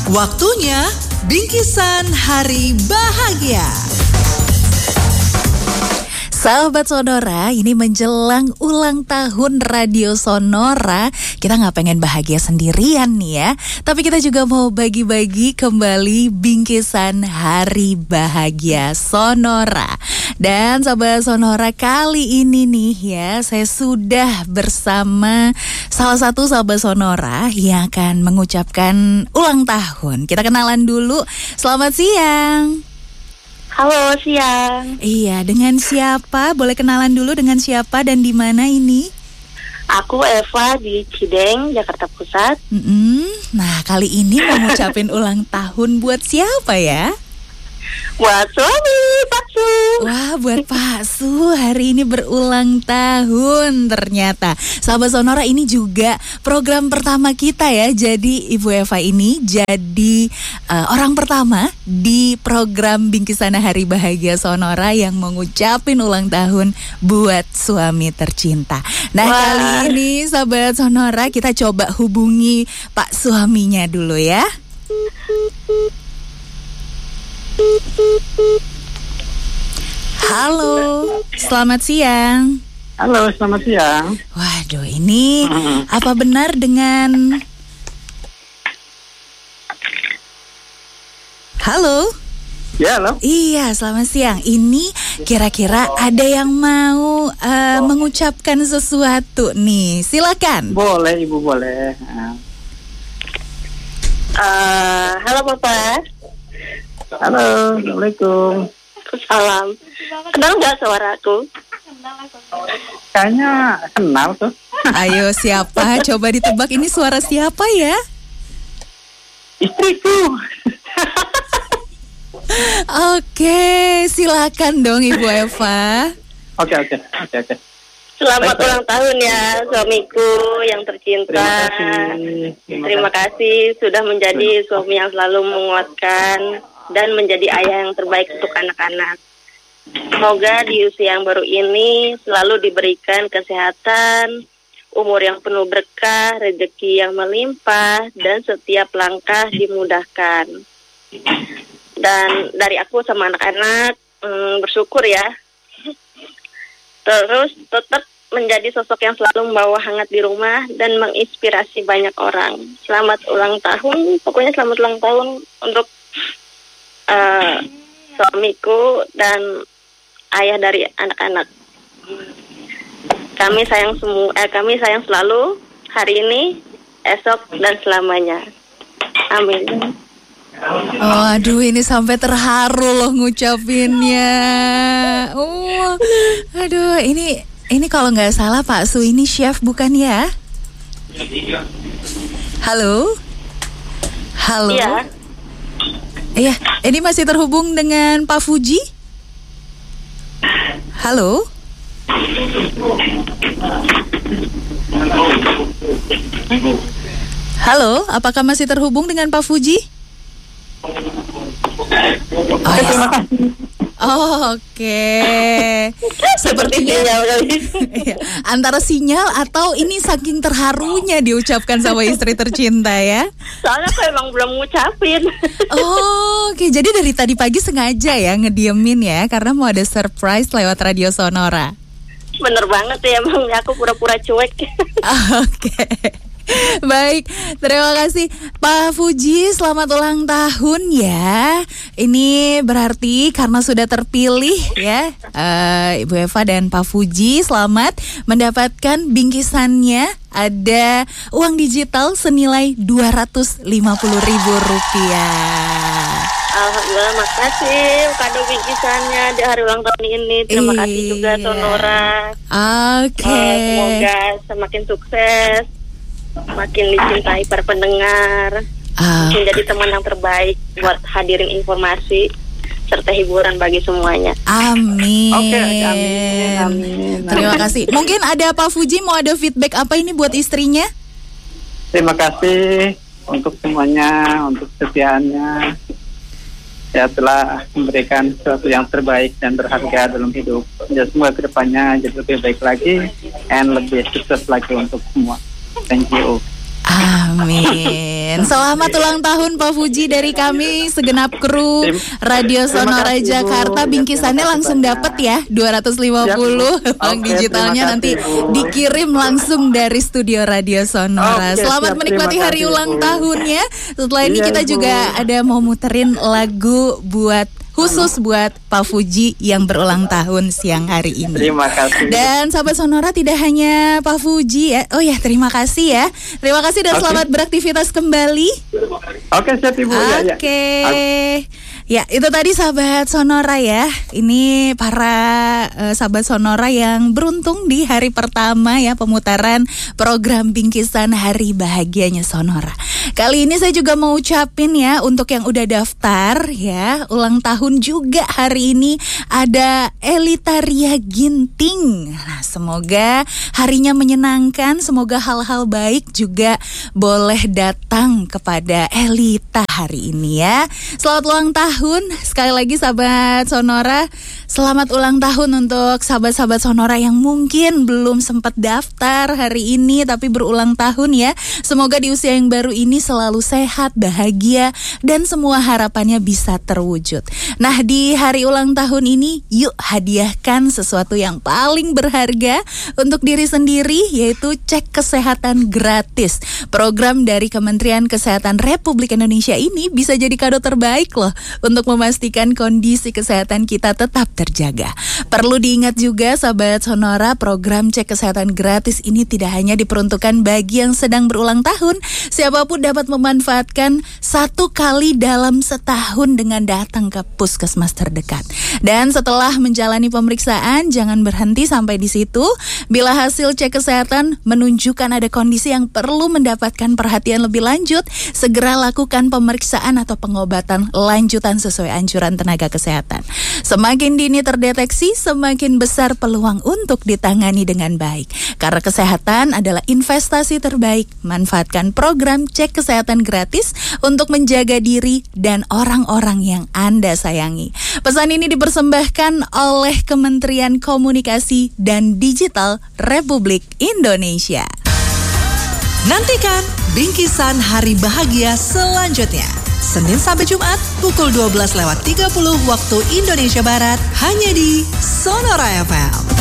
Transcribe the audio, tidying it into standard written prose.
Waktunya Bingkisan Hari Bahagia. Sahabat Sonora, ini menjelang ulang tahun Radio Sonora. Kita gak pengen bahagia sendirian nih ya, tapi kita juga mau bagi-bagi kembali bingkisan Hari Bahagia Sonora. Dan sahabat Sonora, kali ini nih ya, saya sudah bersama salah satu sahabat Sonora yang akan mengucapkan ulang tahun. Kita kenalan dulu. Selamat siang. Halo, siang. Iya, dengan siapa? Boleh kenalan dulu dengan siapa dan di mana ini? Aku Eva di Cideng, Jakarta Pusat. Nah, kali ini mau ngucapin ulang tahun buat siapa ya? Buat suami, Pak Su. Wah, buat Pak Su hari ini berulang tahun ternyata. Sahabat Sonora, ini juga program pertama kita ya. Jadi Ibu Eva ini jadi orang pertama di program Bingkisan Hari Bahagia Sonora yang mengucapin ulang tahun buat suami tercinta. Nah, kali ini sahabat Sonora kita coba hubungi Pak suaminya dulu ya. Halo, selamat siang. Halo, selamat siang. Waduh, ini apa benar dengan... Halo? Ya, halo. Iya, selamat siang. Ini kira-kira ada yang mau mengucapkan sesuatu nih. Silakan. Boleh, Ibu, boleh. Halo, Bapak. Halo, Assalamualaikum. Salam. Kenal nggak suaraku? Kayaknya kenal tuh. Ayo, siapa? Coba ditebak ini suara siapa ya? Istriku. Oke, silakan dong Ibu Eva. Oke. Selamat Baik. ulang tahun ya, suamiku yang tercinta. Terima kasih sudah menjadi suami yang selalu menguatkan dan menjadi ayah yang terbaik untuk anak-anak. Semoga di usia yang baru ini selalu diberikan kesehatan, umur yang penuh berkah, rezeki yang melimpah, dan setiap langkah dimudahkan. Dan dari aku sama anak-anak bersyukur ya. Terus tetap menjadi sosok yang selalu membawa hangat di rumah dan menginspirasi banyak orang. Selamat ulang tahun, pokoknya selamat ulang tahun untuk suamiku dan ayah dari anak-anak. Kami sayang selalu hari ini, esok dan selamanya. Amin. Oh, aduh, ini sampai terharu loh ngucapinnya. Oh, aduh, ini kalau nggak salah Pak Su ini chef bukan ya? Halo? Iya. Iya, ini masih terhubung dengan Pak Fuji? Halo? Halo, apakah masih terhubung dengan Pak Fuji? Oh, ya. Oh, oke. Sepertinya antara sinyal atau ini saking terharunya diucapkan sama istri tercinta ya. Soalnya aku emang belum ngucapin. Oh, oke. Jadi dari tadi pagi sengaja ya ngediemin ya karena mau ada surprise lewat Radio Sonora. Bener banget ya, emang aku pura-pura cuek. Oke. Baik, terima kasih Pak Fuji, selamat ulang tahun ya. Ini berarti karena sudah terpilih ya, Ibu Eva dan Pak Fuji selamat mendapatkan bingkisannya. Ada uang digital senilai Rp250.000. Alhamdulillah, makasih kado bingkisannya di hari ulang tahun ini. Terima kasih juga Sonora. Oke. Semoga semakin sukses, makin dicintai para pendengar, menjadi teman yang terbaik buat hadirin informasi serta hiburan bagi semuanya. Amin. Oke, amin. Terima kasih. Mungkin ada Pak Fuji mau ada feedback apa ini buat istrinya? Terima kasih untuk semuanya, untuk kesetiaannya. Ya, telah memberikan sesuatu yang terbaik dan berharga dalam hidup. Ya, semoga kedepannya jadi lebih baik lagi dan lebih sukses lagi untuk semua. Thank you. Amin. Selamat ulang tahun Pak Fuji dari kami segenap kru Radio Sonora Jakarta. Bingkisannya langsung dapat ya 250. Uang digitalnya nanti dikirim langsung dari studio Radio Sonora. Selamat menikmati hari ulang tahunnya. Setelah ini kita juga ada mau muterin lagu khusus buat Pak Fuji yang berulang tahun siang hari ini. Terima kasih. Dan sahabat Sonora, tidak hanya Pak Fuji ya. Oh ya, terima kasih ya. Terima kasih dan selamat beraktivitas kembali. Oke, siap Ibu. Oke. Ya, itu tadi sahabat Sonora ya. Ini para sahabat Sonora yang beruntung di hari pertama ya pemutaran program Bingkisan Hari Bahagianya Sonora. Kali ini saya juga mau ucapin ya untuk yang udah daftar ya, ulang tahun juga hari ini ada Elitaria Ginting. Nah, semoga harinya menyenangkan, semoga hal-hal baik juga boleh datang kepada Elita hari ini ya. Selamat ulang tahun sekali lagi sahabat Sonora. Selamat ulang tahun untuk sahabat-sahabat Sonora yang mungkin belum sempat daftar hari ini tapi berulang tahun ya. Semoga di usia yang baru ini selalu sehat, bahagia, dan semua harapannya bisa terwujud. Nah, di hari ulang tahun ini yuk hadiahkan sesuatu yang paling berharga untuk diri sendiri, yaitu cek kesehatan gratis. Program dari Kementerian Kesehatan Republik Indonesia ini bisa jadi kado terbaik loh untuk memastikan kondisi kesehatan kita tetap terjaga. Perlu diingat juga sahabat Sonora, program cek kesehatan gratis ini tidak hanya diperuntukkan bagi yang sedang berulang tahun. Siapapun dapat memanfaatkan 1 kali dalam setahun dengan datang ke puskesmas terdekat. Dan setelah menjalani pemeriksaan, jangan berhenti sampai di situ. Bila hasil cek kesehatan menunjukkan ada kondisi yang perlu mendapatkan perhatian lebih lanjut, segera lakukan pemeriksaan atau pengobatan lanjutan sesuai anjuran tenaga kesehatan. Semakin dini terdeteksi, semakin besar peluang untuk ditangani dengan baik. Karena kesehatan adalah investasi terbaik. Manfaatkan program cek kesehatan gratis untuk menjaga diri dan orang-orang yang Anda sayangi. Pesan ini dipersembahkan oleh Kementerian Komunikasi dan Digital Republik Indonesia. Nantikan Bingkisan Hari Bahagia selanjutnya. Senin sampai Jumat pukul 12:30 waktu Indonesia Barat hanya di Sonora FM.